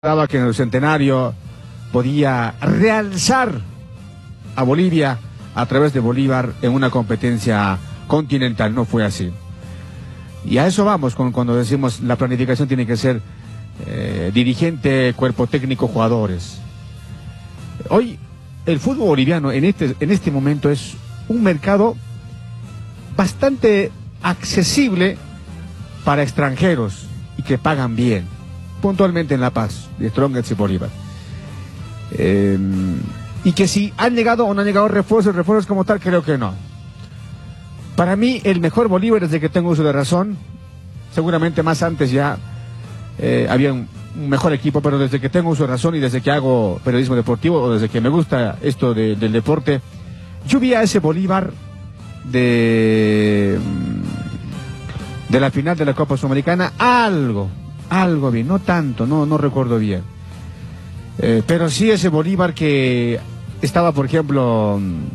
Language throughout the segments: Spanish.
Daba que en el centenario podía realzar a Bolivia a través de Bolívar en una competencia continental. No fue así. Y a eso vamos cuando decimos la planificación tiene que ser dirigente, cuerpo técnico, jugadores. Hoy el fútbol boliviano en este momento es un mercado bastante accesible para extranjeros y que pagan bien, puntualmente en La Paz, de Strongest y Bolívar. Y que si han llegado o no han llegado refuerzos como tal, creo que no. Para mí, el mejor Bolívar desde que tengo uso de razón, seguramente más antes ya había un mejor equipo, pero desde que tengo uso de razón y desde que hago periodismo deportivo o desde que me gusta esto del deporte, yo vi a ese Bolívar de la final de la Copa Sudamericana, algo bien, no tanto, no recuerdo bien. Pero sí ese Bolívar que estaba, por ejemplo,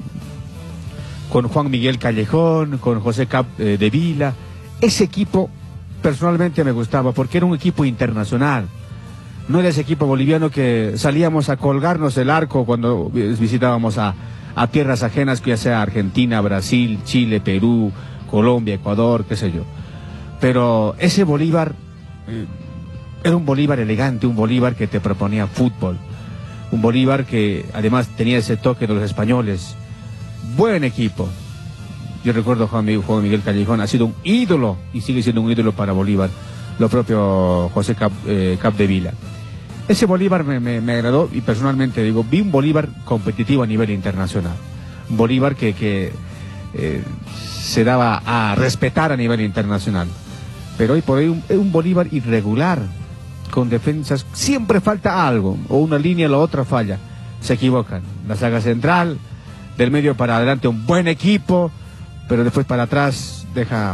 con Juan Miguel Callejón, con José Capdevila. Ese equipo personalmente me gustaba porque era un equipo internacional. No era ese equipo boliviano que salíamos a colgarnos el arco cuando visitábamos a tierras ajenas, que ya sea Argentina, Brasil, Chile, Perú, Colombia, Ecuador, qué sé yo. Pero ese Bolívar era un Bolívar elegante, un Bolívar que te proponía fútbol, un Bolívar que además tenía ese toque de los españoles. Buen equipo. Yo recuerdo a Juan Miguel Callejón, ha sido un ídolo y sigue siendo un ídolo para Bolívar, lo propio José Capdevila. Ese Bolívar me agradó y personalmente digo, vi un Bolívar competitivo a nivel internacional, un Bolívar que se daba a respetar a nivel internacional. Pero hoy por hoy un Bolívar irregular, con defensas, siempre falta algo, o una línea o la otra falla, se equivocan. La saga central, del medio para adelante un buen equipo, pero después para atrás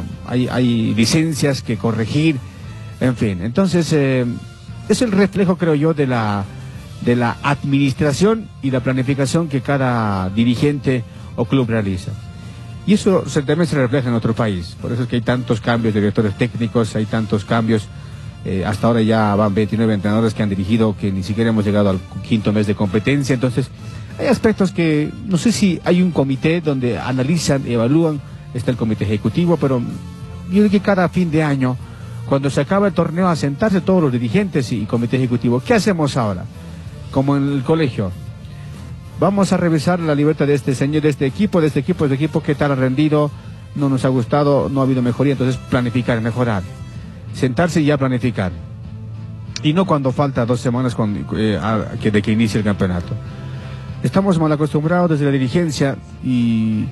hay licencias que corregir, en fin. Entonces, es el reflejo, creo yo, de la administración y la planificación que cada dirigente o club realiza. Y eso también se refleja en otro país. Por eso es que hay tantos cambios de directores técnicos, hay tantos cambios. Hasta ahora ya van 29 entrenadores que han dirigido, que ni siquiera hemos llegado al quinto mes de competencia. Entonces, hay aspectos que, no sé si hay un comité donde analizan, evalúan, está el comité ejecutivo, pero yo creo que cada fin de año, cuando se acaba el torneo, a sentarse todos los dirigentes y comité ejecutivo. ¿Qué hacemos ahora? Como en el colegio. Vamos a revisar la libertad de este señor, de este equipo, qué tal ha rendido, no nos ha gustado, no ha habido mejoría, entonces planificar, mejorar. Sentarse y ya planificar. Y no cuando falta 2 semanas de que inicie el campeonato. Estamos mal acostumbrados desde la dirigencia y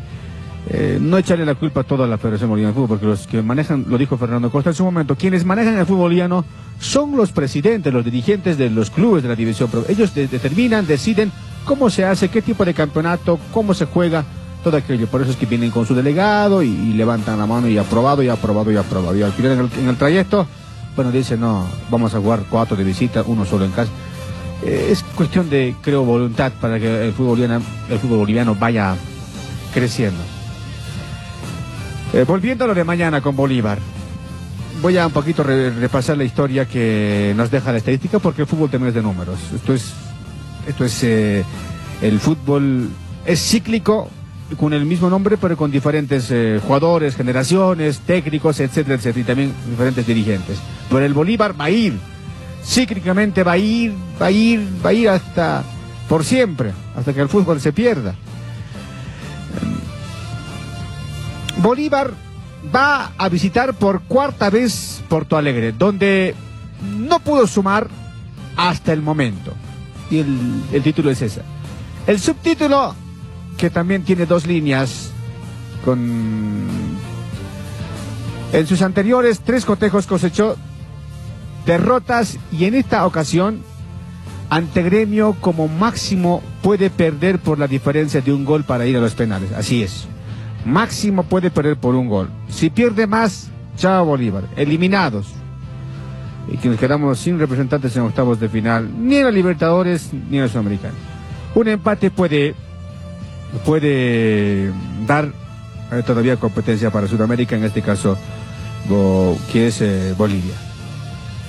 no echarle la culpa a toda la Federación Boliviana de Fútbol, porque los que manejan, lo dijo Fernando Costa en su momento, quienes manejan el fútbol boliviano son los presidentes, los dirigentes de los clubes de la división. Ellos determinan, deciden cómo se hace, qué tipo de campeonato, cómo se juega, todo aquello. Por eso es que vienen con su delegado y levantan la mano y aprobado. Y al final en el trayecto, bueno, dicen, no, vamos a jugar 4 de visita, 1 solo en casa. Es cuestión de, creo, voluntad para que el fútbol boliviano vaya creciendo. Volviendo a lo de mañana con Bolívar, voy a un poquito repasar la historia que nos deja la estadística, porque el fútbol también es de números. Esto es el fútbol es cíclico, con el mismo nombre, pero con diferentes jugadores, generaciones, técnicos, etcétera, etcétera, y también diferentes dirigentes. Pero el Bolívar va a ir, cíclicamente va a ir hasta por siempre, hasta que el fútbol se pierda. Bolívar va a visitar por 4ª vez Porto Alegre, donde no pudo sumar hasta el momento. Y el título es ese. El subtítulo, que también tiene 2 líneas, en sus anteriores 3 cotejos cosechó derrotas, y en esta ocasión ante Gremio como máximo puede perder por la diferencia de un gol para ir a los penales. Así es, máximo puede perder por un gol. Si pierde más, chao Bolívar, eliminados, y que nos quedamos sin representantes en octavos de final, ni en la Libertadores ni en la Sudamericana. Un empate puede dar todavía competencia para Sudamérica, en este caso que es Bolivia.